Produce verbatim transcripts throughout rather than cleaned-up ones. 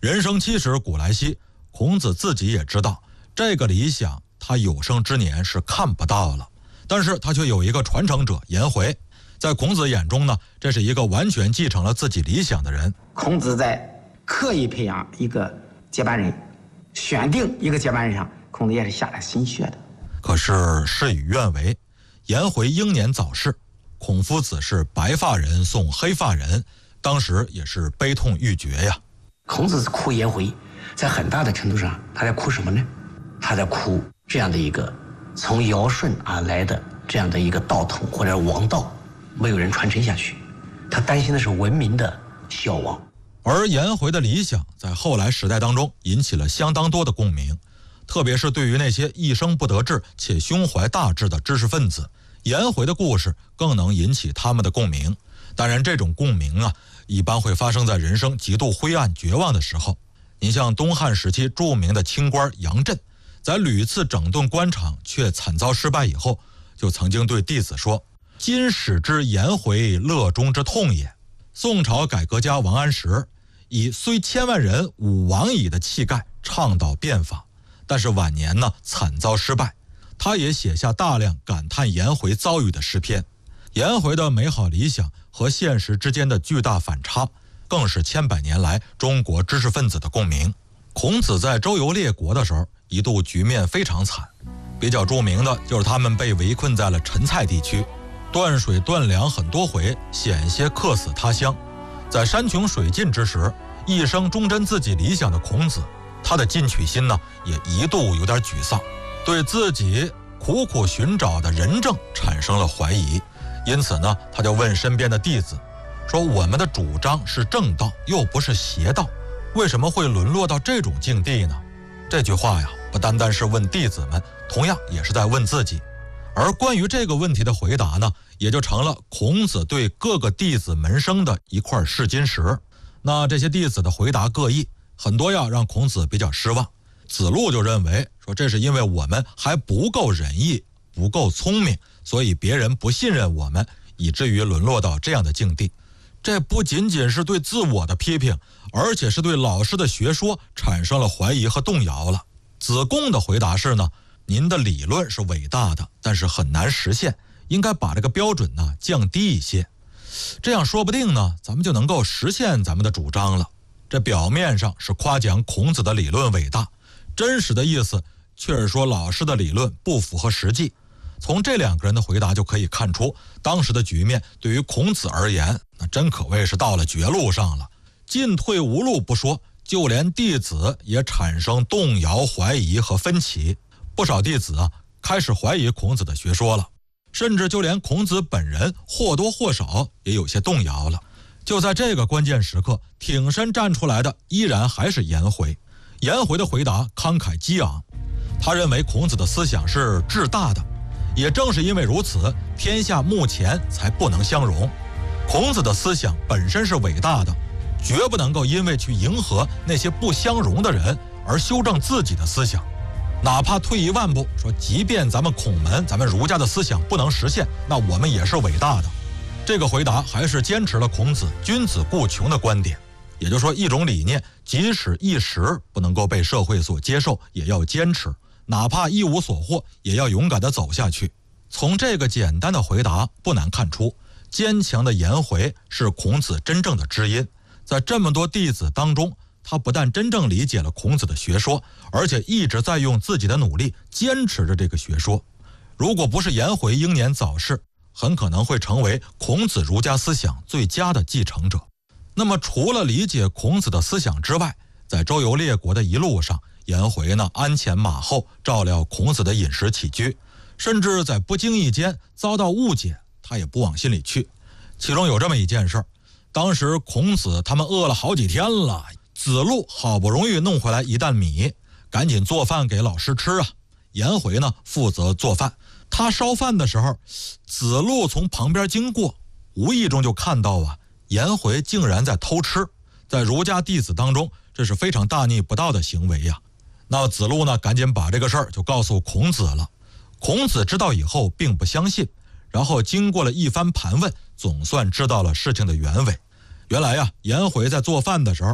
人生七十古来稀，孔子自己也知道这个理想他有生之年是看不到了，但是他却有一个传承者颜回。在孔子眼中呢，这是一个完全继承了自己理想的人。 孔子在刻意培养一个接班人，选定一个接班人上，孔子也是下了心血的。 可是事与愿违，颜回英年早逝，孔夫子是白发人送黑发人，当时也是悲痛欲绝呀。 孔子哭颜回，在很大的程度上，他在哭什么呢？他在哭这样的一个从尧舜而来的这样的一个道统或者王道，没有人传承下去。他担心的是文明的消亡。 而颜回的理想在后来时代当中引起了相当多的共鸣，特别是对于那些一生不得志且胸怀大志的知识分子，颜回的故事更能引起他们的共鸣。当然这种共鸣啊，一般会发生在人生极度灰暗绝望的时候。你像东汉时期著名的清官杨震，在屡次整顿官场却惨遭失败以后，就曾经对弟子说：今使之颜回乐中之痛也。宋朝改革家王安石以虽千万人吾往矣的气概倡导变法，但是晚年呢惨遭失败。他也写下大量感叹颜回遭遇的诗篇。颜回的美好理想和现实之间的巨大反差，更是千百年来中国知识分子的共鸣。孔子在周游列国的时候，一度局面非常惨，比较著名的就是他们被围困在了陈蔡地区，断水断粮很多回，险些客死他乡。在山穷水尽之时，一生忠贞自己理想的孔子，他的进取心呢也一度有点沮丧，对自己苦苦寻找的仁政产生了怀疑。因此呢，他就问身边的弟子说：我们的主张是正道，又不是邪道，为什么会沦落到这种境地呢？这句话呀，不单单是问弟子们，同样也是在问自己。而关于这个问题的回答呢，也就成了孔子对各个弟子门生的一块试金石。那这些弟子的回答各异，很多呀让孔子比较失望。子路就认为说，这是因为我们还不够仁义，不够聪明，所以别人不信任我们，以至于沦落到这样的境地。这不仅仅是对自我的批评，而且是对老师的学说产生了怀疑和动摇了。子贡的回答是呢，您的理论是伟大的，但是很难实现，应该把这个标准呢降低一些，这样说不定呢咱们就能够实现咱们的主张了。这表面上是夸奖孔子的理论伟大，真实的意思却是说老师的理论不符合实际。从这两个人的回答就可以看出，当时的局面对于孔子而言，那真可谓是到了绝路上了。进退无路不说，就连弟子也产生动摇、怀疑和分歧。不少弟子啊，开始怀疑孔子的学说了，甚至就连孔子本人或多或少也有些动摇了。就在这个关键时刻，挺身站出来的依然还是颜回。颜回的回答慷慨激昂，他认为孔子的思想是至大的，也正是因为如此，天下目前才不能相容。孔子的思想本身是伟大的，绝不能够因为去迎合那些不相容的人而修正自己的思想。哪怕退一万步说，即便咱们孔门咱们儒家的思想不能实现，那我们也是伟大的。这个回答还是坚持了孔子君子固穷的观点，也就是说，一种理念即使一时不能够被社会所接受，也要坚持，哪怕一无所获，也要勇敢地走下去。从这个简单的回答不难看出，坚强的颜回是孔子真正的知音。在这么多弟子当中，他不但真正理解了孔子的学说，而且一直在用自己的努力坚持着这个学说。如果不是颜回英年早逝，很可能会成为孔子儒家思想最佳的继承者。那么除了理解孔子的思想之外，在周游列国的一路上，颜回呢鞍前马后照料孔子的饮食起居，甚至在不经意间遭到误解，他也不往心里去。其中有这么一件事，当时孔子他们饿了好几天了，子路好不容易弄回来一担米，赶紧做饭给老师吃啊。颜回呢负责做饭，他烧饭的时候，子路从旁边经过，无意中就看到啊，颜回竟然在偷吃。在儒家弟子当中，这是非常大逆不道的行为呀。那子路呢，赶紧把这个事儿就告诉孔子了。孔子知道以后并不相信，然后经过了一番盘问，总算知道了事情的原委。原来呀，颜回在做饭的时候，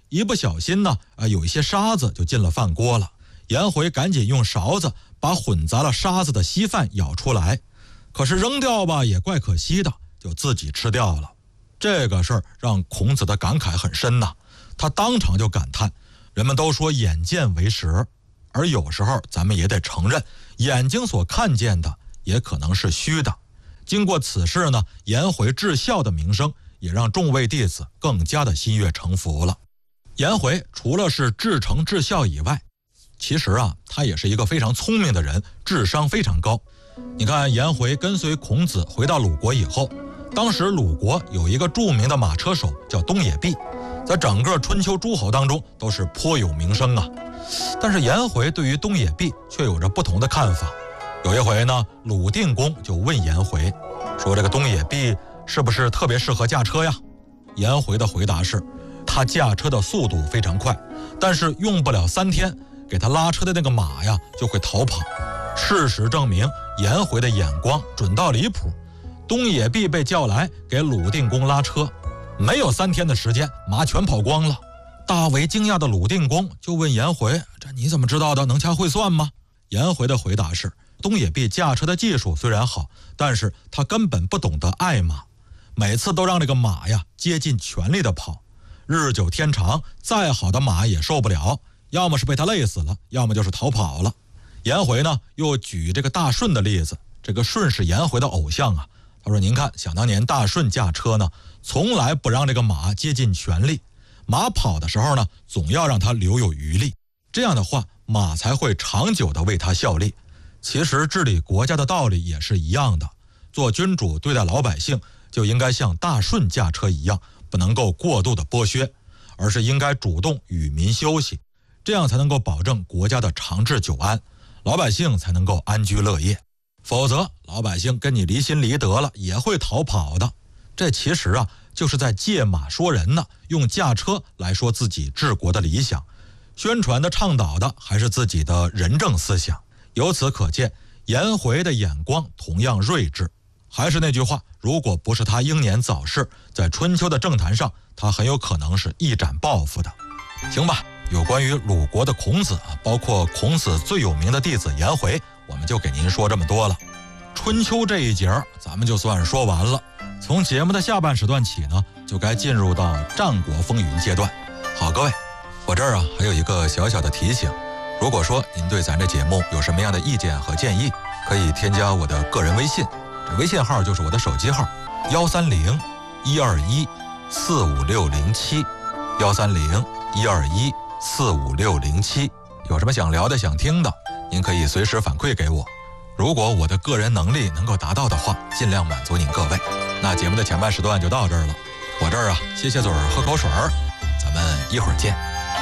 一不小心呢，啊，有一些沙子就进了饭锅了。颜回赶紧用勺子把混杂了沙子的稀饭舀出来，可是扔掉吧也怪可惜的，就自己吃掉了。这个事儿让孔子的感慨很深呐，他当场就感叹，人们都说眼见为实，而有时候咱们也得承认，眼睛所看见的也可能是虚的。经过此事呢，颜回治孝的名声也让众位弟子更加的心悦诚服了。颜回除了是至诚至孝以外，其实啊，他也是一个非常聪明的人，智商非常高。你看，颜回跟随孔子回到鲁国以后，当时鲁国有一个著名的马车手叫东野筚，在整个春秋诸侯当中都是颇有名声啊。但是颜回对于东野筚却有着不同的看法。有一回呢，鲁定公就问颜回说，这个东野筚是不是特别适合驾车呀？颜回的回答是，他驾车的速度非常快，但是用不了三天，给他拉车的那个马呀就会逃跑。事实证明，颜回的眼光准到离谱。东野筚被叫来给鲁定公拉车，没有三天的时间，马全跑光了。大为惊讶的鲁定公就问颜回，这你怎么知道的？能掐会算吗？颜回的回答是，东野筚驾车的技术虽然好，但是他根本不懂得爱马，每次都让这个马呀竭尽全力的跑，日久天长，再好的马也受不了，要么是被他累死了，要么就是逃跑了。颜回呢又举这个大舜的例子，这个舜是颜回的偶像啊。他说，您看，想当年大舜驾车呢，从来不让这个马竭尽全力，马跑的时候呢，总要让它留有余力，这样的话马才会长久的为他效力。其实治理国家的道理也是一样的，做君主对待老百姓就应该像大舜驾车一样，不能够过度的剥削，而是应该主动与民休息，这样才能够保证国家的长治久安，老百姓才能够安居乐业。否则老百姓跟你离心离德了，也会逃跑的。这其实啊就是在借马说人呢，用驾车来说自己治国的理想，宣传的倡导的还是自己的仁政思想。由此可见，颜回的眼光同样睿智。还是那句话，如果不是他英年早逝，在春秋的政坛上，他很有可能是一展抱负的。行吧，有关于鲁国的孔子，包括孔子最有名的弟子颜回，我们就给您说这么多了。春秋这一节咱们就算说完了。从节目的下半时段起呢，就该进入到战国风云阶段。好，各位，我这儿啊还有一个小小的提醒，如果说您对咱这节目有什么样的意见和建议，可以添加我的个人微信，这微信号就是我的手机号幺三零一二一四五六零七幺三零一二一四五六零七。有什么想聊的、想听的，您可以随时反馈给我。如果我的个人能力能够达到的话，尽量满足您各位。那节目的前半时段就到这儿了，我这儿啊歇歇嘴儿，喝口水儿，咱们一会儿见。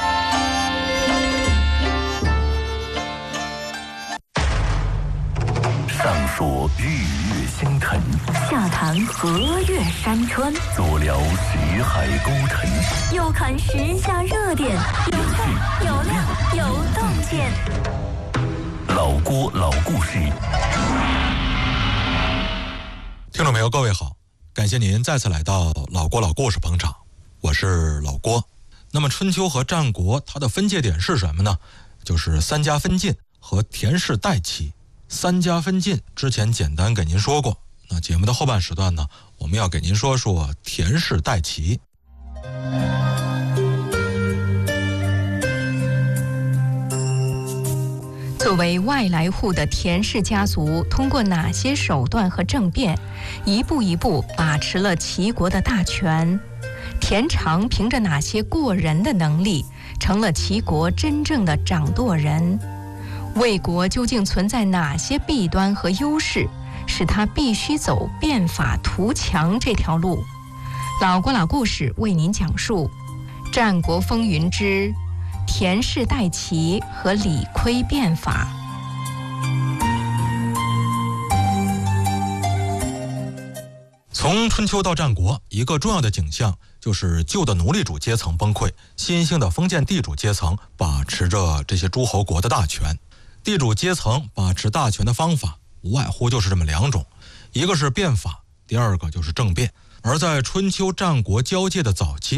上说日月星辰， 下谈河岳山川， 左聊识海沟沉， 右看时下热点，有趣有料有洞见。 老郭老故事。 听众朋友各位好，感谢您再次来到老郭老故事捧场，我是老郭。那么春秋和战国它的分界点是什么呢？就是三家分晋和田氏代齐。三家分晋之前简单给您说过，那节目的后半时段呢，我们要给您说说田氏代齐。 作为外来户的田氏家族，通过哪些手段和政变，一步一步把持了齐国的大权？田常凭着哪些过人的能力，成了齐国真正的掌舵人？魏国究竟存在哪些弊端和优势，使他必须走变法图强这条路？老郭老故事为您讲述《战国风云之田氏代齐和李悝变法》。 从春秋到战国，一个重要的景象就是旧的奴隶主阶层崩溃，新兴的封建地主阶层把持着这些诸侯国的大权。地主阶层把持大权的方法无外乎就是这么两种，一个是变法，第二个就是政变。而在春秋战国交界的早期，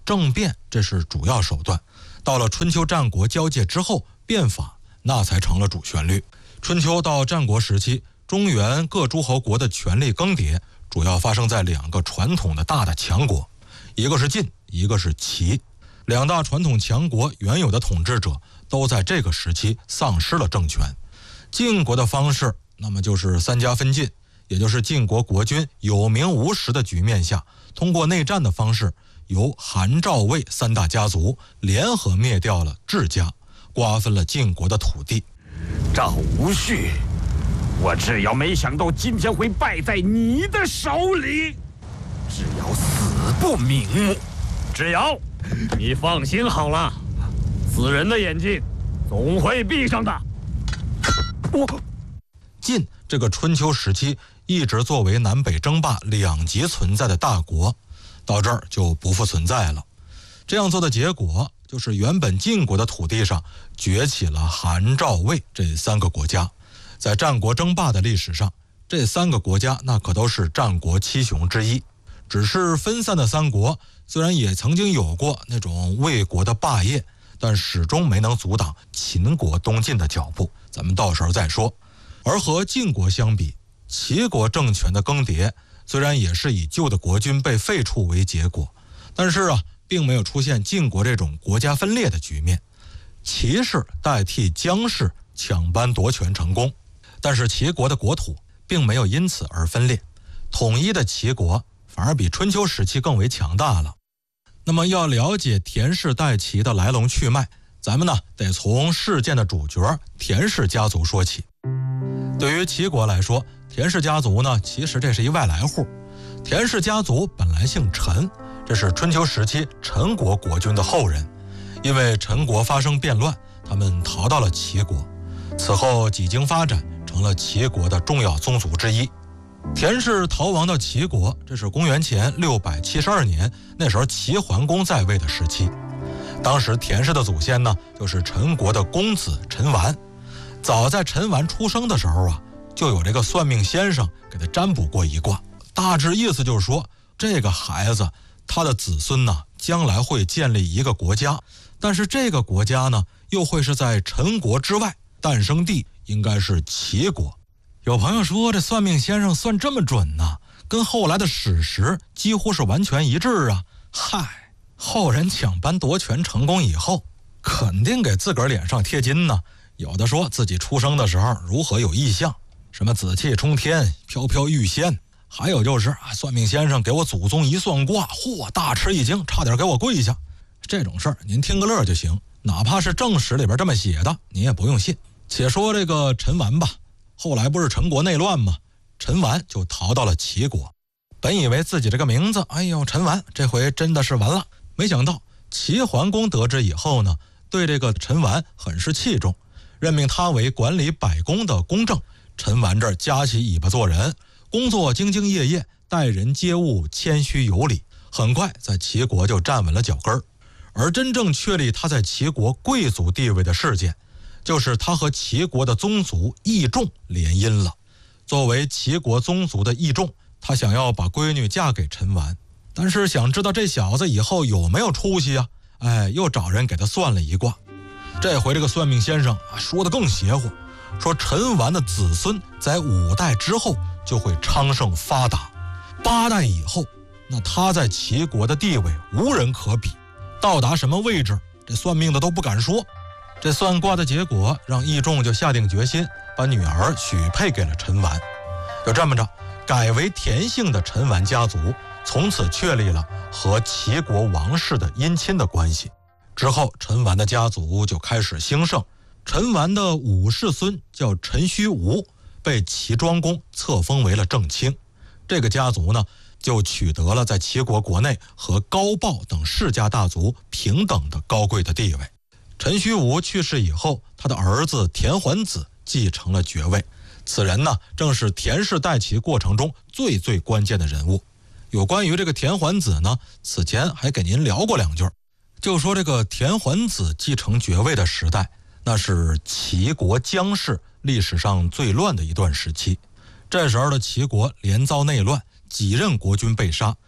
政变这是主要手段。到了春秋战国交界之后，变法那才成了主旋律。春秋到战国时期，中原各诸侯国的权力更迭主要发生在两个传统的大的强国，一个是晋，一个是齐。两大传统强国原有的统治者都在这个时期丧失了政权。晋国的方式那么就是三家分晋，也就是晋国国君有名无实的局面下，通过内战的方式，由韩赵魏三大家族联合灭掉了智家，瓜分了晋国的土地。 赵无恤，我只要没想到今天会败在你的手里，只要死不瞑目。 蚩尤，你放心好了，死人的眼睛总会闭上的。 我晋这个春秋时期一直作为南北争霸两极存在的大国，到这儿就不复存在了。这样做的结果就是原本晋国的土地上崛起了韩赵魏这三个国家。在战国争霸的历史上，这三个国家那可都是战国七雄之一。只是分散的三国虽然也曾经有过那种魏国的霸业，但始终没能阻挡秦国东进的脚步，咱们到时候再说。而和晋国相比，齐国政权的更迭虽然也是以旧的国君被废黜为结果，但是啊，并没有出现晋国这种国家分裂的局面。齐氏代替姜氏抢班夺权成功，但是齐国的国土并没有因此而分裂，统一的齐国反而比春秋时期更为强大了。那么要了解田氏代齐的来龙去脉，咱们呢得从事件的主角田氏家族说起。对于齐国来说，田氏家族呢其实这是一外来户。田氏家族本来姓陈，这是春秋时期陈国国君的后人。因为陈国发生变乱，他们逃到了齐国，此后几经发展成了齐国的重要宗族之一。田氏逃亡到齐国，这是公元前六百七十二年，那时候齐桓公在位的时期。当时田氏的祖先呢，就是陈国的公子陈完。早在陈完出生的时候啊，就有这个算命先生给他占卜过一卦，大致意思就是说，这个孩子他的子孙呢，将来会建立一个国家，但是这个国家呢，又会是在陈国之外，诞生地应该是齐国。有朋友说，这算命先生算这么准呢，跟后来的史实几乎是完全一致啊。嗨，后人抢班夺权成功以后，肯定给自个儿脸上贴金呢。有的说自己出生的时候如何有异象，什么紫气冲天，飘飘欲仙，还有就是啊，算命先生给我祖宗一算卦，嚯，大吃一惊，差点给我跪下。这种事儿您听个乐就行，哪怕是正史里边这么写的，您也不用信。且说这个陈完吧，后来不是陈国内乱吗？陈完就逃到了齐国，本以为自己这个名字，哎呦，陈完这回真的是完了。没想到齐桓公得知以后呢，对这个陈完很是器重，任命他为管理百工的公正。陈完这儿夹起尾巴做人，工作兢兢业业，待人接物谦虚有礼，很快在齐国就站稳了脚跟儿。而真正确立他在齐国贵族地位的事件，就是他和齐国的宗族义仲联姻了。作为齐国宗族的义仲，他想要把闺女嫁给陈完，但是想知道这小子以后有没有出息啊？哎，又找人给他算了一卦。这回这个算命先生啊，说的更邪乎，说陈完的子孙在五代之后就会昌盛发达，八代以后，那他在齐国的地位无人可比，到达什么位置，这算命的都不敢说。这算卦的结果让义仲就下定决心，把女儿许配给了陈完。就这么着，改为田姓的陈完家族从此确立了和齐国王室的姻亲的关系。之后陈完的家族就开始兴盛。陈完的五世孙叫陈须吴，被齐庄公册封为了正卿。这个家族呢，就取得了在齐国国内和高豹等世家大族平等的高贵的地位。陈须吴去世以后，他的儿子田桓子继承了爵位。此人呢，正是田氏代齐过程中最最关键的人物。有关于这个田桓子呢，此前还给您聊过两句，就说这个田桓子继承爵位的时代，那是齐国姜氏历史上最乱的一段时期。这时候的齐国连遭内乱，几任国君被杀。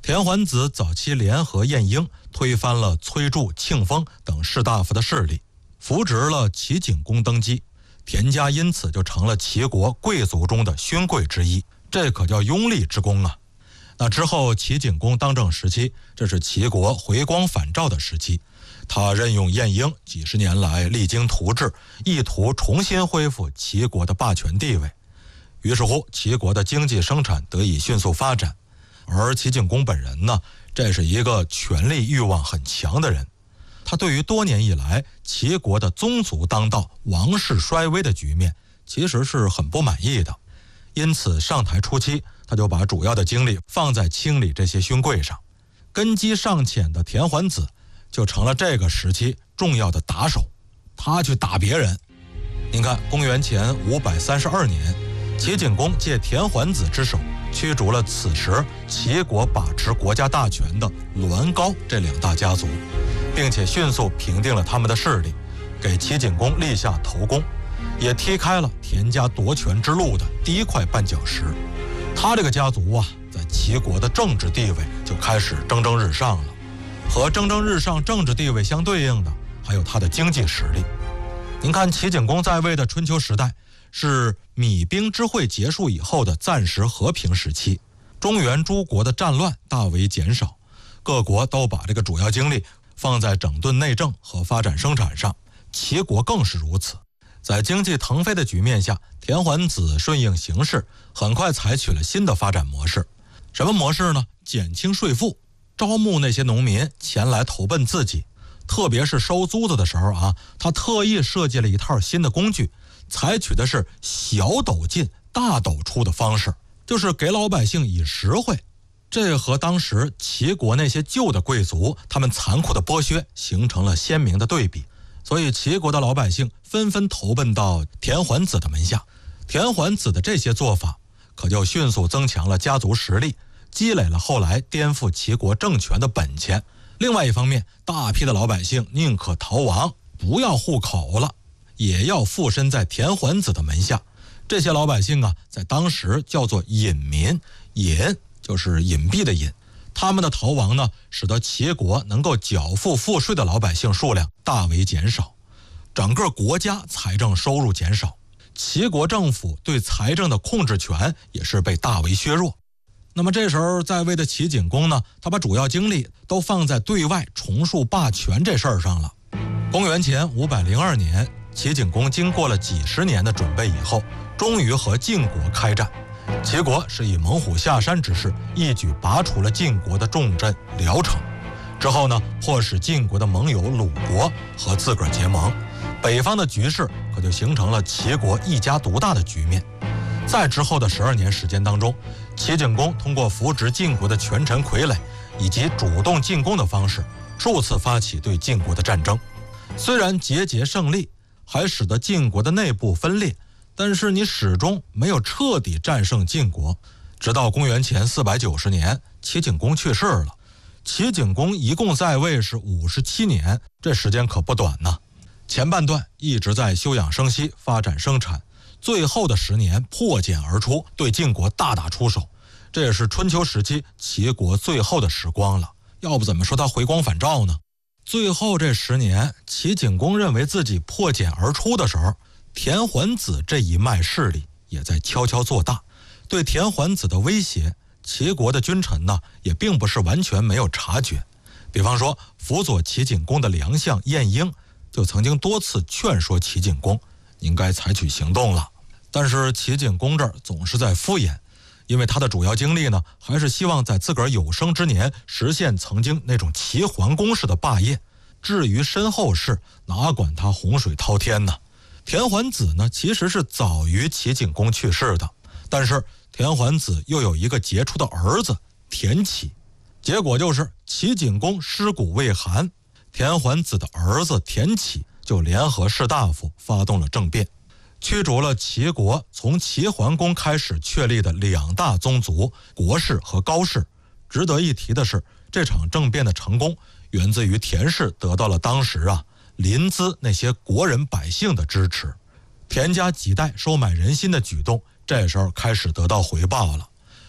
田桓子早期联合晏婴，推翻了崔杼、庆丰等士大夫的势力，扶植了齐景公登基，田家因此就成了齐国贵族中的勋贵之一，这可叫拥立之功啊。那之后齐景公当政时期，这是齐国回光返照的时期，他任用晏婴，几十年来励精图治，意图重新恢复齐国的霸权地位。于是乎，齐国的经济生产得以迅速发展。而齐景公本人呢，这是一个权力欲望很强的人，他对于多年以来齐国的宗族当道、王室衰微的局面，其实是很不满意的。因此上台初期，他就把主要的精力放在清理这些勋贵上。根基尚浅的田桓子就成了这个时期重要的打手，他去打别人。您看，公元前五百三十二年，齐景公借田桓子之手，驱逐了此时齐国把持国家大权的栾高这两大家族，并且迅速平定了他们的势力，给齐景公立下头功，也踢开了田家夺权之路的第一块绊脚石。他这个家族啊，在齐国的政治地位就开始蒸蒸日上了。和蒸蒸日上政治地位相对应的，还有他的经济实力。您看，齐景公在位的春秋时代是弭兵之会结束以后的暂时和平时期，中原诸国的战乱大为减少，各国都把这个主要精力放在整顿内政和发展生产上，齐国更是如此。在经济腾飞的局面下，田桓子顺应形势，很快采取了新的发展模式。什么模式呢？减轻税赋，招募那些农民前来投奔自己。特别是收租子的时候啊，他特意设计了一套新的工具，采取的是小斗进大斗出的方式，就是给老百姓以实惠。这和当时齐国那些旧的贵族他们残酷的剥削形成了鲜明的对比。所以齐国的老百姓纷纷投奔到田桓子的门下。田桓子的这些做法可就迅速增强了家族实力，积累了后来颠覆齐国政权的本钱。另外一方面，大批的老百姓宁可逃亡，不要户口了，也要附身在田桓子的门下。这些老百姓啊，在当时叫做隐民，隐就是隐蔽的隐。他们的逃亡呢，使得齐国能够缴付赋税的老百姓数量大为减少，整个国家财政收入减少，齐国政府对财政的控制权也是被大为削弱。那么这时候在位的齐景公呢，他把主要精力都放在对外重塑霸权这事儿上了。公元前五百零二年，齐景公经过了几十年的准备以后，终于和晋国开战。齐国是以猛虎下山之势，一举拔除了晋国的重镇聊城。之后呢，迫使晋国的盟友鲁国和自个儿结盟，北方的局势可就形成了齐国一家独大的局面。在之后的十二年时间当中，齐景公通过扶植晋国的权臣傀儡以及主动进攻的方式，数次发起对晋国的战争。虽然节节胜利，还使得晋国的内部分裂，但是你始终没有彻底战胜晋国。直到公元前四百九十年，齐景公去世了。齐景公一共在位是五十七年，这时间可不短呢。前半段一直在休养生息，发展生产，最后的十年破茧而出，对晋国大打出手。这也是春秋时期齐国最后的时光了，要不怎么说他回光返照呢？最后这十年，齐景公认为自己破茧而出的时候，田桓子这一脉势力也在悄悄做大。对田桓子的威胁，齐国的君臣呢也并不是完全没有察觉。比方说，辅佐齐景公的良相晏婴就曾经多次劝说齐景公应该采取行动了。但是齐景公这儿总是在敷衍，因为他的主要精力呢，还是希望在自个儿有生之年实现曾经那种齐桓公式的霸业。至于身后事，哪管他洪水滔天呢？田桓子呢，其实是早于齐景公去世的，但是田桓子又有一个杰出的儿子田启，结果就是齐景公尸骨未寒，田桓子的儿子田启就联合士大夫发动了政变，驱逐了齐国从齐桓公开始确立的两大宗族国氏和高氏。值得一提的是，这场政变的成功源自于田氏得到了当时啊临淄那些国人百姓的支持。田家几代收买人心的举动，这时候开始得到回报了。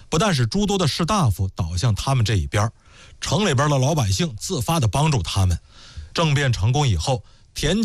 不但使诸多的士大夫倒向他们这一边，城里边的老百姓自发地帮助他们。政变成功以后，田